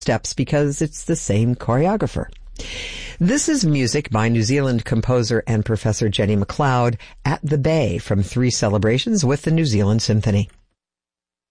steps because it's the same choreographer. This is music by New Zealand composer and professor Jenny McLeod at the Bay from 3 celebrations with the New Zealand Symphony.